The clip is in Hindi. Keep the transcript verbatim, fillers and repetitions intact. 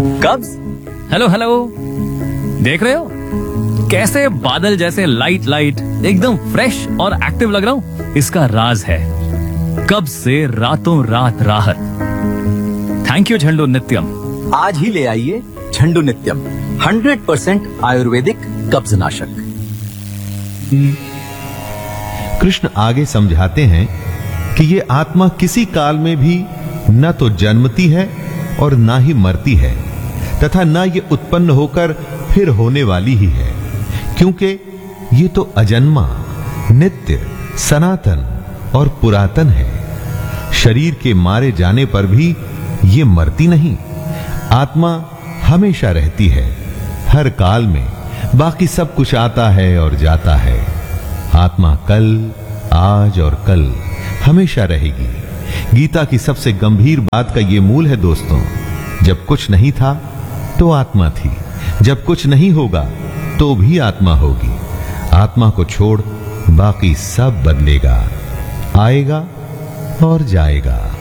कब्ज। हेलो हेलो, देख रहे हो कैसे बादल जैसे लाइट लाइट एकदम फ्रेश और एक्टिव लग रहा हूं? इसका राज है कब्ज से रातों रात राहत। थैंक यू झंडू नित्यम। आज ही ले आइए झंडू नित्यम, हंड्रेड परसेंट आयुर्वेदिक कब्ज नाशक। कृष्ण आगे समझाते हैं कि ये आत्मा किसी काल में भी न तो जन्मती है और ना ही मरती है, तथा न ये उत्पन्न होकर फिर होने वाली ही है, क्योंकि ये तो अजन्मा, नित्य, सनातन और पुरातन है। शरीर के मारे जाने पर भी ये मरती नहीं। आत्मा हमेशा रहती है, हर काल में। बाकी सब कुछ आता है और जाता है। आत्मा कल, आज और कल हमेशा रहेगी। गीता की सबसे गंभीर बात का यह मूल है दोस्तों, जब कुछ नहीं था तो आत्मा थी, जब कुछ नहीं होगा तो भी आत्मा होगी। आत्मा को छोड़ बाकी सब बदलेगा, आएगा और जाएगा।